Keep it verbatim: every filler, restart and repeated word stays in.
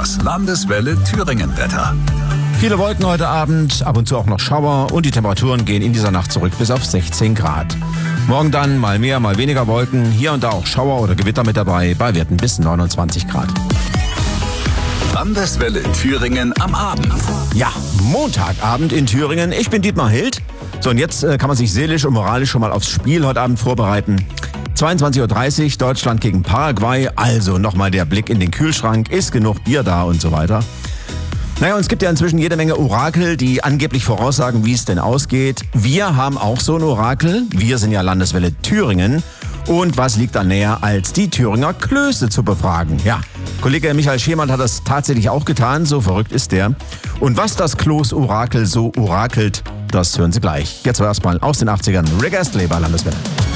Das Landeswelle Thüringen-Wetter. Viele Wolken heute Abend, ab und zu auch noch Schauer und die Temperaturen gehen in dieser Nacht zurück bis auf sechzehn Grad. Morgen dann mal mehr, mal weniger Wolken, hier und da auch Schauer oder Gewitter mit dabei, bei Werten bis neunundzwanzig Grad. Landeswelle Thüringen am Abend. Ja, Montagabend in Thüringen. Ich bin Dietmar Hild. So, und jetzt äh, kann man sich seelisch und moralisch schon mal aufs Spiel heute Abend vorbereiten. zweiundzwanzig Uhr dreißig, Deutschland gegen Paraguay. Also nochmal der Blick in den Kühlschrank. Ist genug Bier da und so weiter. Naja, und es gibt ja inzwischen jede Menge Orakel, die angeblich voraussagen, wie es denn ausgeht. Wir haben auch so ein Orakel. Wir sind ja Landeswelle Thüringen. Und was liegt da näher, als die Thüringer Klöße zu befragen? Ja, Kollege Michael Schemann hat das tatsächlich auch getan. So verrückt ist der. Und was das Kloß-Orakel so orakelt, das hören Sie gleich. Jetzt aber erstmal aus den achtzigern. Rick Astley bei Landeswelle.